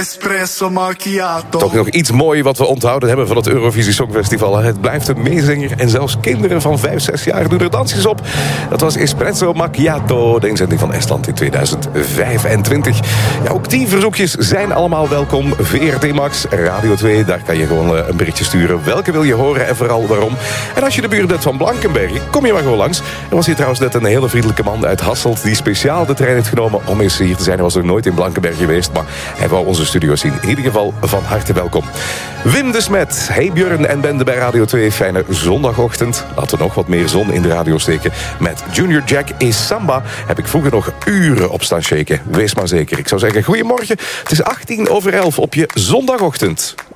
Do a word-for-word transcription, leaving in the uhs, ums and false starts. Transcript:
espresso macchiato. Toch nog iets moois wat we onthouden hebben van het Eurovisie Songfestival. Het blijft een meezinger en zelfs kinderen van vijf, zes jaar doen er dansjes op. Dat was Espresso Macchiato, de inzending van Estland in tweeduizend vijfentwintig. Ja, ook die verzoekjes zijn allemaal welkom. V R T Max, Radio twee, daar kan je gewoon een berichtje sturen. Welke wil je horen en vooral waarom? En als je de buurt bent van Blankenberge, kom je maar gewoon langs. Er was hier trouwens net een hele vriendelijke man uit Hasselt die speciaal de trein heeft genomen om eens hier te zijn. Hij was nog nooit in Blankenberge geweest, maar hij wou onze studio zien. In ieder geval van harte welkom. Wim de Smet, hey Björn en Bende bij Radio twee. Fijne zondagochtend. Laten we nog wat meer zon in de radio steken. Met Junior Jack is Samba heb ik vroeger nog uren op staan shaken. Wees maar zeker. Ik zou zeggen, goedemorgen. Het is achttien over elf op je zondagochtend.